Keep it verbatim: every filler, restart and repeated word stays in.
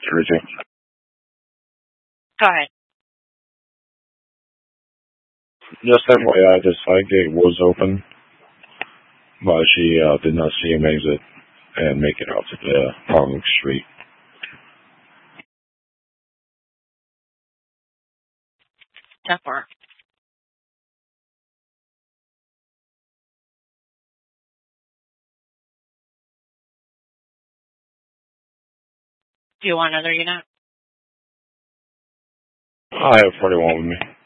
Everything. Go ahead. Just F Y I, the side gate was open, but she uh, did not see him exit and make it out to the public street. ten four. Do you want another unit? I have forty-one with me.